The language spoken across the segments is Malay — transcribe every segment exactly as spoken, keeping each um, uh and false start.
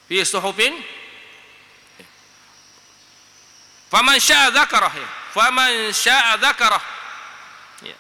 fi suhufin faman syaa dzakarah ya. Faman syaa dzakarah ya.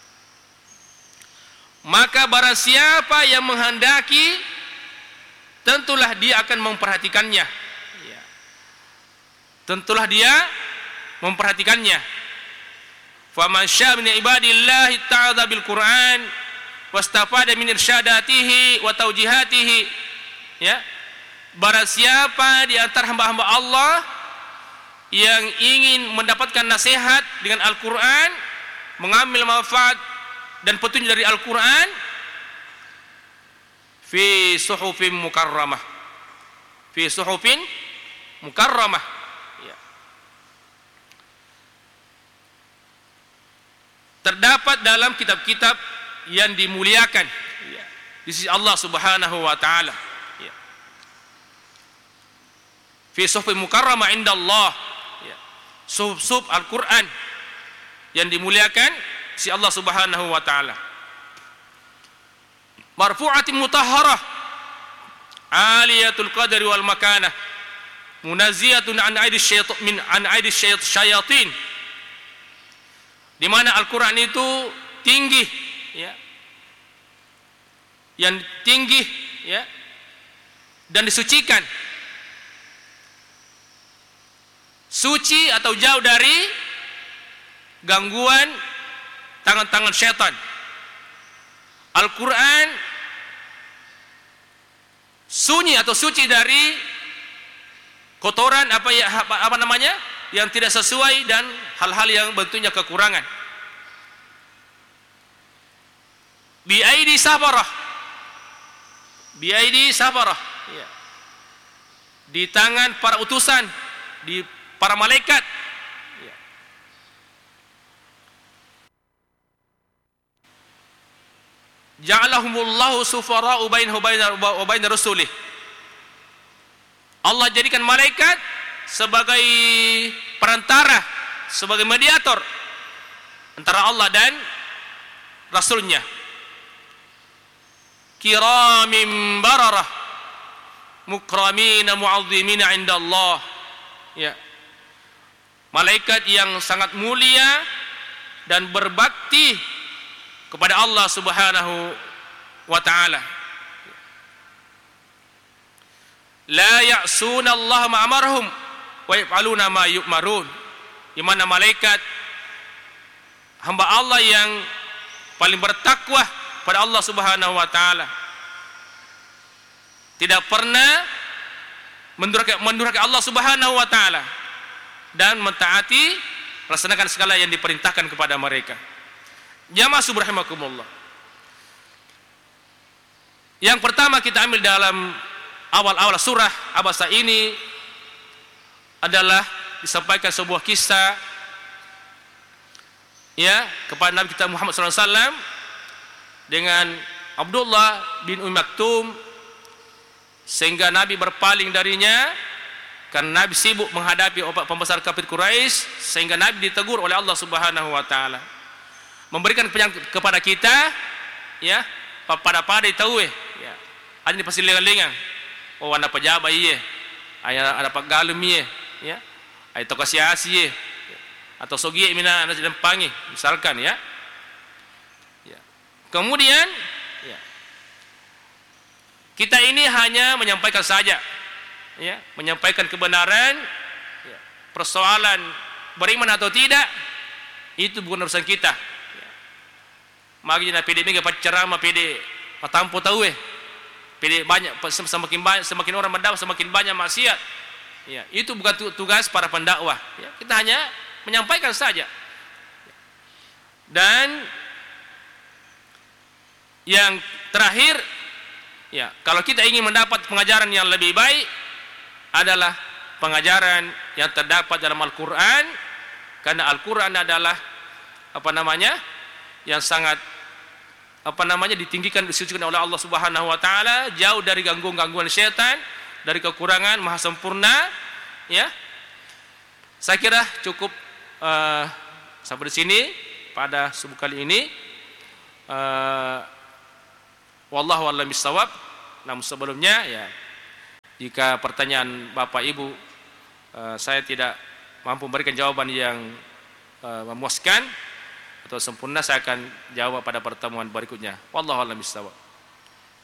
Maka barang siapa yang menghendaki, tentulah dia akan memperhatikannya ya. Tentulah dia memperhatikannya. Faman syaa min ibadillahi ta'adha bil Qur'an wastafada min irsyadatihi wa tawjihatihi ya. Barang siapa di antara hamba-hamba Allah yang ingin mendapatkan nasihat dengan Al-Quran, mengambil manfaat dan petunjuk dari Al-Quran, fi suhufin mukarramah, fi suhufin mukarramah ya. Terdapat dalam kitab-kitab yang dimuliakan ya, di sisi Allah Subhanahu wa taala ya. Fi suhufin mukarramah indallah ya. Suhuf-suhuf Al-Quran yang dimuliakan si Allah Subhanahu wa taala, marfu'atin mutahharah aliyatul qadri wal makanah munazziyatun an aidis syaitan min an aidis syayatin, di mana Al-Quran itu tinggi ya, yang tinggi ya, dan disucikan, suci atau jauh dari gangguan tangan-tangan syaitan. Al-Quran sunyi atau suci dari kotoran apa ya apa, apa namanya yang tidak sesuai dan hal-hal yang bentuknya kekurangan. Bi aidi sabarah, bi aidi sabarah ya. Di tangan para utusan, di para malaikat ya. Ja'alahumullahu sufara'u bainahu wa bain rasulih. Allah jadikan malaikat sebagai perantara, sebagai mediator antara Allah dan Rasulnya. Kiramin bararah mukramina mu'azzimina indallah ya. Malaikat yang sangat mulia dan berbakti kepada Allah Subhanahu wa ta'ala. La ya'suna Allah ma'amarhum wa yaf'aluna ma yu'marun. Di mana malaikat hamba Allah yang paling bertakwa pada Allah Subhanahu wa ta'ala, tidak pernah mendurhakai, mendurhakai Allah Subhanahu wa ta'ala dan mentaati, laksanakan segala yang diperintahkan kepada mereka. Jamaah subhanakumullah. Yang pertama kita ambil dalam awal-awal surah Abasa ini adalah disampaikan sebuah kisah ya kepada Nabi kita Muhammad sallallahu alaihi wasallam dengan Abdullah bin Ummi Maktum, sehingga Nabi berpaling darinya karena Nabi sibuk menghadapi pembesar kafir Quraisy, sehingga Nabi ditegur oleh Allah Subhanahu wa taala, memberikan penyakit kepada kita ya, pada-pada tahu eh ya. Ada ni pasti lengang-lengang. Oh anda pejabat iye. Aya ada pak galum iye ya. Ai to kasiasi iye. Atau sogie mina anda sedang pangi misalkan ya. Ya. Kemudian ya. Kita ini hanya menyampaikan saja ya, menyampaikan kebenaran ya. Persoalan beriman atau tidak itu bukan urusan kita. Magi na pede mega ceramah pede patampo tahu eh pede banyak semakin banyak semakin orang mendakwah semakin banyak maksiat ya, itu bukan tugas para pendakwah ya. Kita hanya menyampaikan saja. Dan yang terakhir ya, kalau kita ingin mendapat pengajaran yang lebih baik adalah pengajaran yang terdapat dalam Al-Quran, karena Al-Quran adalah apa namanya yang sangat apa namanya ditinggikan, disucikan oleh Allah Subhanahu wa taala, jauh dari gangguan-gangguan syaitan, dari kekurangan, maha sempurna ya. Saya kira cukup uh, sampai di sini pada subuh kali ini. uh, wallahu a'lam bishawab. Namun sebelumnya ya Jika pertanyaan Bapak Ibu uh, saya tidak mampu memberikan jawaban yang uh, memuaskan atau sempurna, saya akan jawab pada pertemuan berikutnya. Wallahu a'lam bishawab.